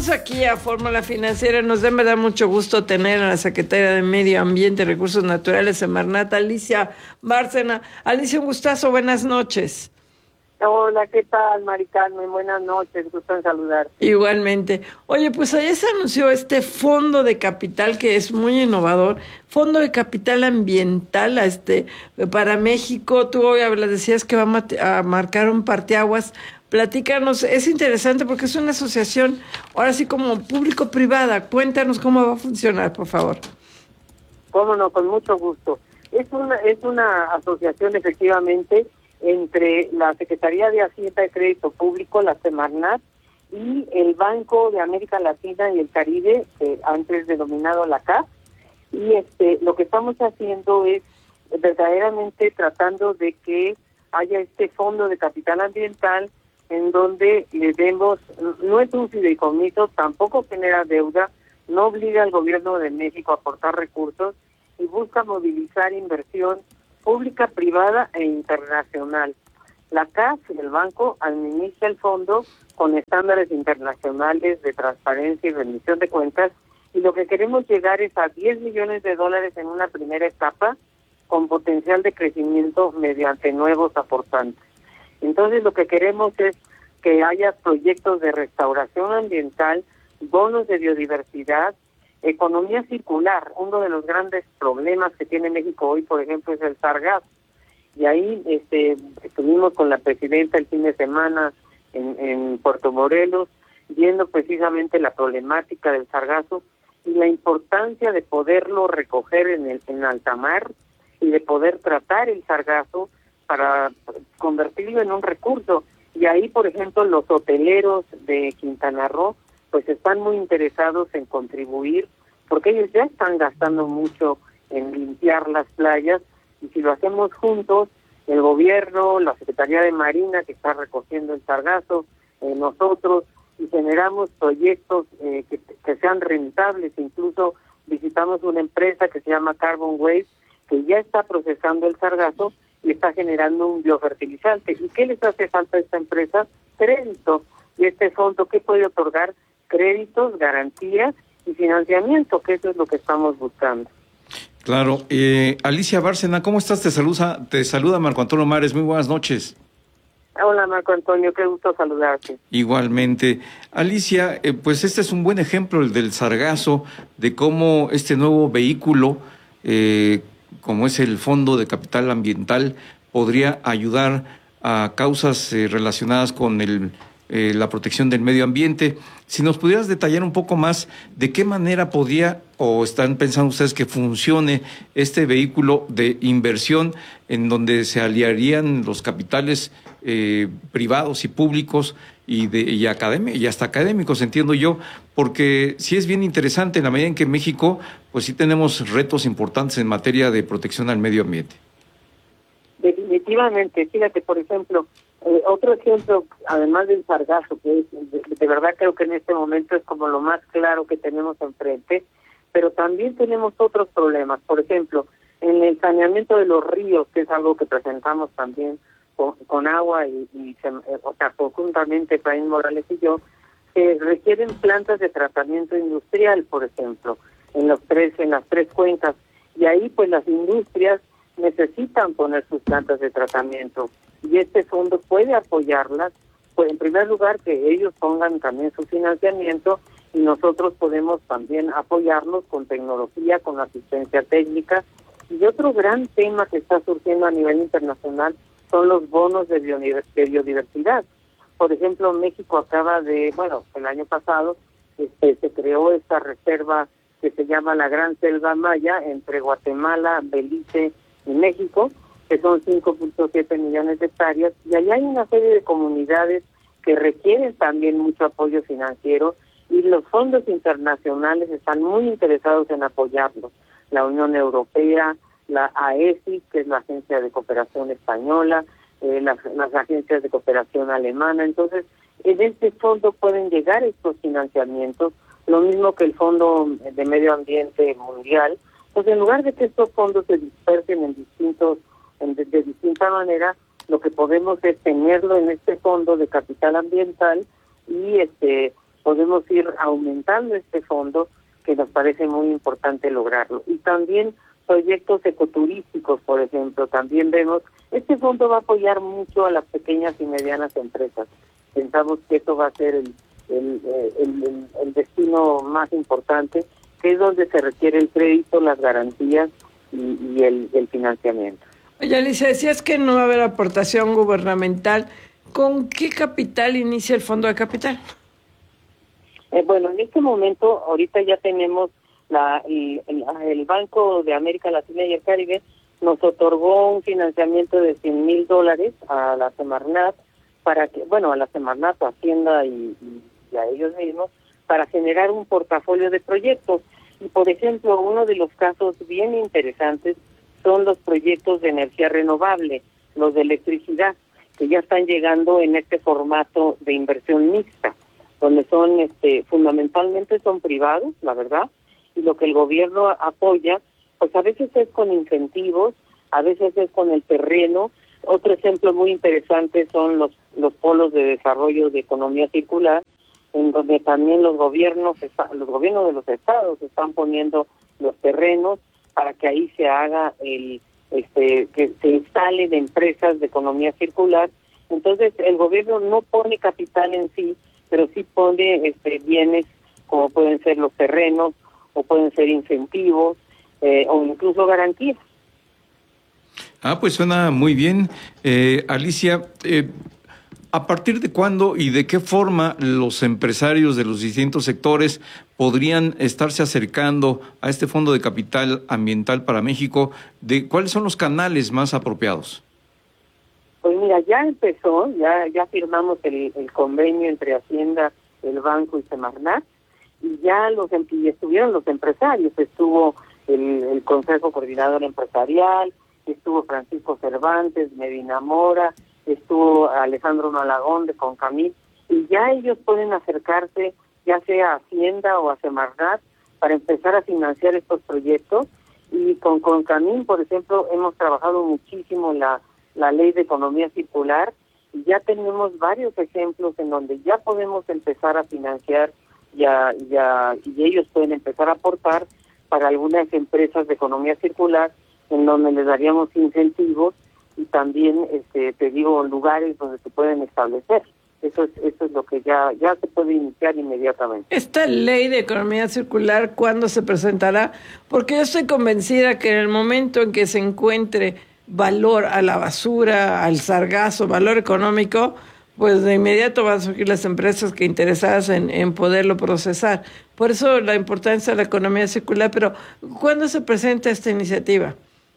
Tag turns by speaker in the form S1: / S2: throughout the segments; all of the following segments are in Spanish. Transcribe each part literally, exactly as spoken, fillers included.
S1: Regresamos aquí a Fórmula Financiera. Nos da, me da mucho gusto tener a la secretaria de Medio Ambiente y Recursos Naturales, Semarnat, Alicia Bárcena. Alicia, un gustazo, buenas noches.
S2: Hola, ¿qué tal, Mari Carmen? Buenas noches, gusto en saludarte.
S1: Igualmente. Oye, pues ayer se anunció este fondo de capital que es muy innovador, fondo de capital ambiental este para México. Tú hoy hablas, decías que va a, a marcar un parteaguas. Platícanos, es interesante porque es una asociación, ahora sí como público-privada. Cuéntanos cómo va a funcionar, por favor.
S2: Cómo no, con mucho gusto. Es una, es una asociación efectivamente entre la Secretaría de Hacienda y Crédito Público, la Semarnat, y el Banco de América Latina y el Caribe, eh, antes denominado la C A F. Y este, lo que estamos haciendo es verdaderamente tratando de que haya este fondo de capital ambiental en donde le demos, no es un fideicomiso, tampoco genera deuda, no obliga al gobierno de México a aportar recursos y busca movilizar inversión pública, privada e internacional. La C A F, el banco, administra el fondo con estándares internacionales de transparencia y rendición de cuentas, y lo que queremos llegar es a diez millones de dólares en una primera etapa con potencial de crecimiento mediante nuevos aportantes. Entonces lo que queremos es que haya proyectos de restauración ambiental, bonos de biodiversidad, economía circular. Uno de los grandes problemas que tiene México hoy, por ejemplo, es el sargazo. Y ahí este, estuvimos con la presidenta el fin de semana en, en Puerto Morelos, viendo precisamente la problemática del sargazo y la importancia de poderlo recoger en el en alta mar y de poder tratar el sargazo para convertirlo en un recurso. Y ahí, por ejemplo, los hoteleros de Quintana Roo pues están muy interesados en contribuir, porque ellos ya están gastando mucho en limpiar las playas, y si lo hacemos juntos, el gobierno, la Secretaría de Marina que está recogiendo el sargazo, eh, nosotros, y generamos proyectos eh, que, que sean rentables. Incluso visitamos una empresa que se llama Carbon Waste, que ya está procesando el sargazo y está generando un biofertilizante. ¿Y qué les hace falta a esta empresa? Crédito. Y este fondo, ¿qué puede otorgar? Créditos, garantías y financiamiento, que eso es lo que estamos buscando.
S3: Claro. Eh, Alicia Bárcena, ¿cómo estás? Te saluda, te saluda Marco Antonio Mares. Muy buenas noches.
S2: Hola, Marco Antonio, qué gusto saludarte.
S3: Igualmente. Alicia, eh, pues este es un buen ejemplo, el del sargazo, de cómo este nuevo vehículo, eh, como es el Fondo de Capital Ambiental, podría ayudar a causas eh, relacionadas con el Eh, la protección del medio ambiente. Si nos pudieras detallar un poco más de qué manera podría o están pensando ustedes que funcione este vehículo de inversión en donde se aliarían los capitales eh, privados y públicos y, de, y, académicos, y hasta académicos, entiendo yo, porque sí es bien interesante en la medida en que en México pues sí tenemos retos importantes en materia de protección al medio ambiente.
S2: Definitivamente, fíjate, por ejemplo, Eh, otro ejemplo, además del sargazo, que es, de, de verdad creo que en este momento es como lo más claro que tenemos enfrente, pero también tenemos otros problemas. Por ejemplo, en el saneamiento de los ríos, que es algo que presentamos también con, con agua y, y se, o sea, conjuntamente Efraín Morales y yo, se requieren plantas de tratamiento industrial, por ejemplo, en los tres, en las tres cuencas, y ahí pues las industrias necesitan poner sus plantas de tratamiento. Y este fondo puede apoyarlas, pues en primer lugar que ellos pongan también su financiamiento y nosotros podemos también apoyarlos con tecnología, con asistencia técnica. Y otro gran tema que está surgiendo a nivel internacional son los bonos de biodiversidad. Por ejemplo, México acaba de, bueno, el año pasado este, se creó esta reserva que se llama la Gran Selva Maya entre Guatemala, Belice y México, que son cinco punto siete millones de hectáreas, y allá hay una serie de comunidades que requieren también mucho apoyo financiero, y los fondos internacionales están muy interesados en apoyarlos. La Unión Europea, la A E S I, que es la Agencia de Cooperación Española, eh, las, las agencias de cooperación alemana. Entonces, en este fondo pueden llegar estos financiamientos, lo mismo que el Fondo de Medio Ambiente Mundial. Pues en lugar de que estos fondos se dispersen en distintos De, de distinta manera, lo que podemos es tenerlo en este fondo de capital ambiental y este podemos ir aumentando este fondo, que nos parece muy importante lograrlo. Y también proyectos ecoturísticos, por ejemplo, también vemos, este fondo va a apoyar mucho a las pequeñas y medianas empresas. Pensamos que eso va a ser el, el, el, el, el destino más importante, que es donde se requiere el crédito, las garantías y, y el, el financiamiento.
S1: Oye, Alicia, decías que no va a haber aportación gubernamental. ¿Con qué capital inicia el Fondo de Capital?
S2: Eh, bueno, en este momento, ahorita ya tenemos la, el, el, el Banco de América Latina y el Caribe nos otorgó un financiamiento de cien mil dólares a la Semarnat, para que, bueno, a la Semarnat, a Hacienda y, y a ellos mismos, para generar un portafolio de proyectos. Y, por ejemplo, uno de los casos bien interesantes son los proyectos de energía renovable, los de electricidad, que ya están llegando en este formato de inversión mixta, donde son, este, fundamentalmente son privados, la verdad, y lo que el gobierno apoya, pues a veces es con incentivos, a veces es con el terreno. Otro ejemplo muy interesante son los, los polos de desarrollo de economía circular, en donde también los gobiernos, los gobiernos de los estados están poniendo los terrenos para que ahí se haga el, este, que se instalen empresas de economía circular. Entonces el gobierno no pone capital en sí, pero sí pone este, bienes como pueden ser los terrenos, o pueden ser incentivos, eh, o incluso garantías.
S3: Ah, pues suena muy bien. Eh, Alicia, eh, ¿a partir de cuándo y de qué forma los empresarios de los distintos sectores podrían estarse acercando a este Fondo de Capital Ambiental para México? ¿De cuáles son los canales más apropiados?
S2: Pues mira, ya empezó, ya ya firmamos el, el convenio entre Hacienda, el banco y Semarnat, y ya los y estuvieron los empresarios, estuvo el, el Consejo Coordinador Empresarial, estuvo Francisco Cervantes, Medina Mora, estuvo Alejandro Malagón de Concamil, y ya ellos pueden acercarse ya sea a Hacienda o a Semarnat para empezar a financiar estos proyectos. Y con Concamil, por ejemplo, hemos trabajado muchísimo la la ley de economía circular, y ya tenemos varios ejemplos en donde ya podemos empezar a financiar ya ya y ellos pueden empezar a aportar para algunas empresas de economía circular, en donde les daríamos incentivos y también este te digo lugares donde se pueden establecer. Eso es eso es lo que ya ya se puede iniciar inmediatamente.
S1: Esta ley de economía circular, ¿cuándo se presentará? Porque yo estoy convencida que en el momento en que se encuentre valor a la basura, al sargazo, valor económico, pues de inmediato van a surgir las empresas que interesadas en, en poderlo procesar. Por eso la importancia de la economía circular. Pero ¿cuándo se presenta esta iniciativa?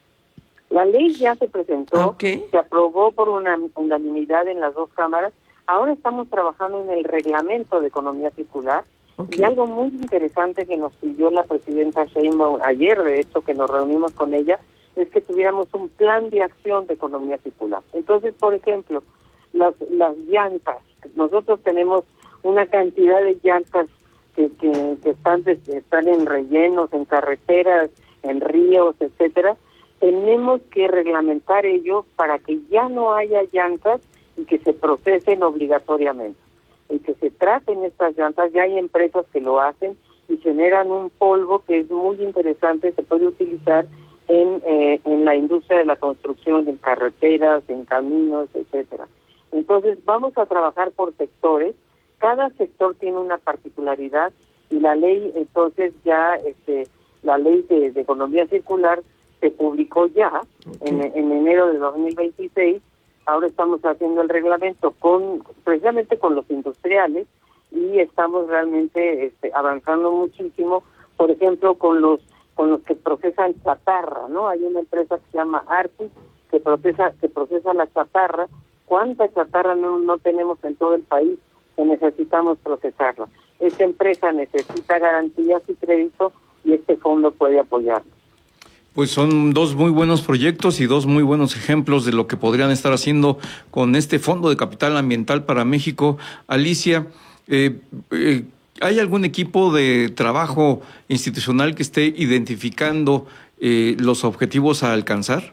S2: La ley ya se presentó,
S1: okay.
S2: Se aprobó por una unanimidad en las dos cámaras. Ahora estamos trabajando en el reglamento de economía circular. Okay. Y algo muy interesante que nos pidió la presidenta Sheinbaum ayer, de hecho, que nos reunimos con ella, es que tuviéramos un plan de acción de economía circular. Entonces, por ejemplo, las, las llantas. Nosotros tenemos una cantidad de llantas que, que, que están, están en rellenos, en carreteras, en ríos, etcétera. Tenemos que reglamentar ello para que ya no haya llantas y que se procesen obligatoriamente. Y que se traten estas llantas, ya hay empresas que lo hacen y generan un polvo que es muy interesante, se puede utilizar en eh, en la industria de la construcción, en carreteras, en caminos, etcétera. Entonces vamos a trabajar por sectores, cada sector tiene una particularidad y la ley, entonces ya este la ley de, de economía circular se publicó ya okay. en, en enero de dos mil veintiséis. Ahora estamos haciendo el reglamento con precisamente con los industriales y estamos realmente este, avanzando muchísimo, por ejemplo, con los con los que procesan chatarra, ¿no? Hay una empresa que se llama Artis que procesa que procesa la chatarra. ¿Cuánta chatarra no, no tenemos en todo el país que necesitamos procesarla? Esta empresa necesita garantías y crédito y este fondo puede apoyarlo.
S3: Pues son dos muy buenos proyectos y dos muy buenos ejemplos de lo que podrían estar haciendo con este Fondo de Capital Ambiental para México. Alicia, eh, eh, ¿hay algún equipo de trabajo institucional que esté identificando eh, los objetivos a alcanzar?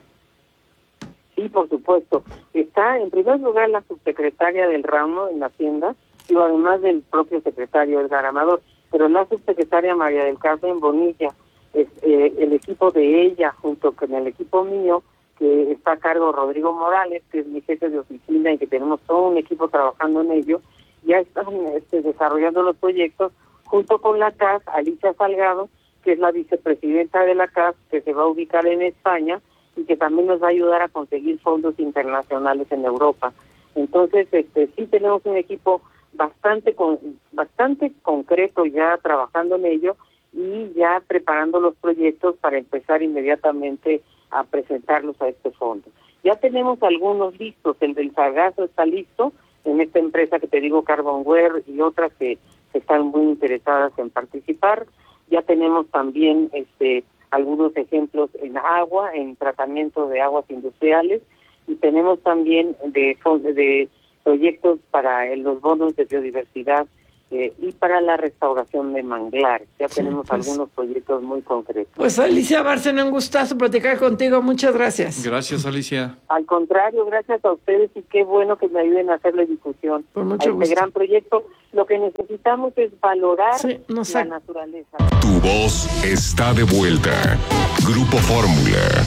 S2: Sí, por supuesto. Está, en primer lugar, la subsecretaria del ramo en la Hacienda, y además del propio secretario Edgar Amador, pero la subsecretaria María del Carmen Bonilla, es, eh, el equipo de ella junto con el equipo mío, que está a cargo Rodrigo Morales, que es mi jefe de oficina y que tenemos todo un equipo trabajando en ello, ya están este, desarrollando los proyectos junto con la C A S, Alicia Salgado, que es la vicepresidenta de la C A S, que se va a ubicar en España y que también nos va a ayudar a conseguir fondos internacionales en Europa. Entonces, este, sí tenemos un equipo bastante con, bastante concreto ya trabajando en ello y ya preparando los proyectos para empezar inmediatamente a presentarlos a este fondo. Ya tenemos algunos listos, el del sargazo está listo en esta empresa que te digo, Carbonware, y otras que, que están muy interesadas en participar. Ya tenemos también este algunos ejemplos en agua, en tratamiento de aguas industriales, y tenemos también de, de proyectos para los bonos de biodiversidad eh, y para la restauración de manglares. Ya sí, tenemos pues, algunos proyectos muy concretos.
S1: Pues Alicia Bárcena, un gustazo platicar contigo. Muchas gracias.
S3: Gracias, Alicia.
S2: Al contrario, gracias a ustedes y qué bueno que me ayuden a hacerle difusión
S1: Por mucho
S2: a este
S1: gusto.
S2: gran proyecto. Lo que necesitamos es valorar
S1: sí, no sé.
S2: la naturaleza.
S4: Tu voz está de vuelta. Grupo Fórmula.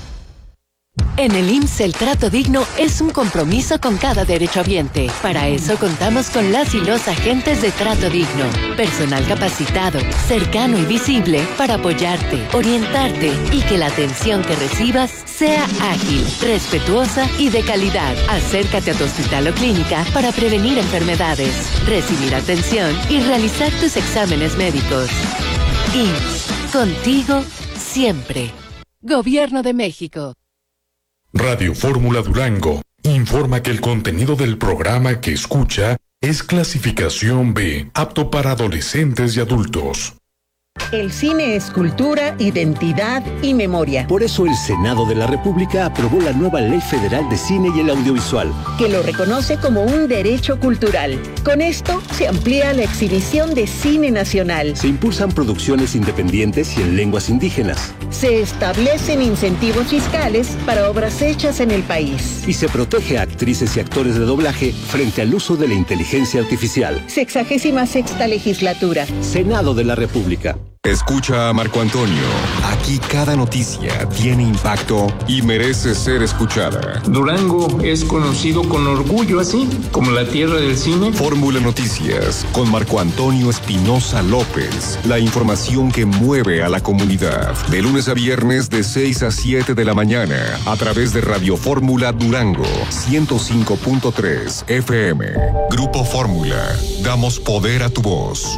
S5: En el I M S S el trato digno es un compromiso con cada derechohabiente. Para eso contamos con las y los agentes de trato digno. Personal capacitado, cercano y visible para apoyarte, orientarte y que la atención que recibas sea ágil, respetuosa y de calidad. Acércate a tu hospital o clínica para prevenir enfermedades, recibir atención y realizar tus exámenes médicos. I M S S, contigo siempre. Gobierno de México.
S6: Radio Fórmula Durango informa que el contenido del programa que escucha es clasificación B, apto para adolescentes y adultos.
S7: El cine es cultura, identidad y memoria.
S8: Por eso el Senado de la República aprobó la nueva Ley Federal de Cine y el Audiovisual,
S7: que lo reconoce como un derecho cultural. Con esto se amplía la exhibición de cine nacional.
S8: Se impulsan producciones independientes y en lenguas indígenas.
S7: Se establecen incentivos fiscales para obras hechas en el país.
S8: Y se protege a actrices y actores de doblaje frente al uso de la inteligencia artificial.
S7: Sexagésima sexta legislatura.
S8: Senado de la República.
S4: Escucha a Marco Antonio. Aquí cada noticia tiene impacto y merece ser escuchada.
S9: Durango es conocido con orgullo así, como la tierra del cine.
S4: Fórmula Noticias con Marco Antonio Espinosa López. La información que mueve a la comunidad. De lunes a viernes de seis a siete de la mañana a través de Radio Fórmula Durango ciento cinco punto tres F M. Grupo Fórmula. Damos poder a tu voz.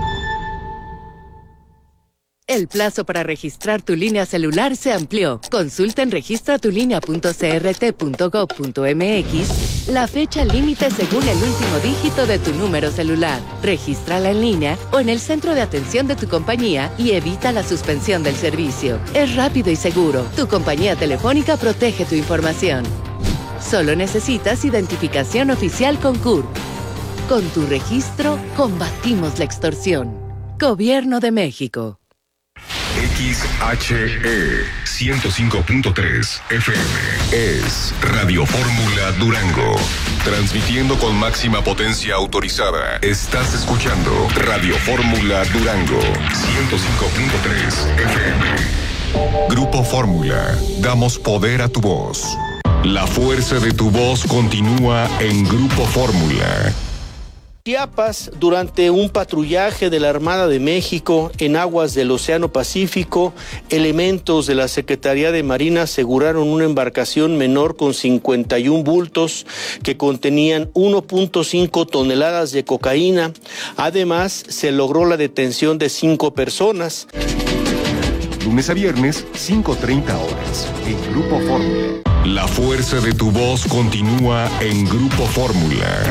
S5: El plazo para registrar tu línea celular se amplió. Consulta en registra tu línea punto c r t punto gob punto m x la fecha límite según el último dígito de tu número celular. Regístrala en línea o en el centro de atención de tu compañía y evita la suspensión del servicio. Es rápido y seguro. Tu compañía telefónica protege tu información. Solo necesitas identificación oficial con C U R P. Con tu registro, combatimos la extorsión. Gobierno de México.
S4: X H E ciento cinco punto tres F M es Radio Fórmula Durango. Transmitiendo con máxima potencia autorizada. Estás escuchando Radio Fórmula Durango ciento cinco punto tres F M. Grupo Fórmula. Damos poder a tu voz. La fuerza de tu voz continúa en Grupo Fórmula.
S10: Chiapas, durante un patrullaje de la Armada de México en aguas del Océano Pacífico, elementos de la Secretaría de Marina aseguraron una embarcación menor con cincuenta y un bultos que contenían uno punto cinco toneladas de cocaína. Además, se logró la detención de cinco personas.
S4: Lunes a viernes, cinco treinta horas, en Grupo Fórmula. La fuerza de tu voz continúa en Grupo Fórmula.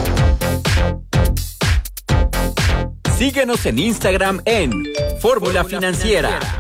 S11: Síguenos en Instagram en Fórmula Financiera.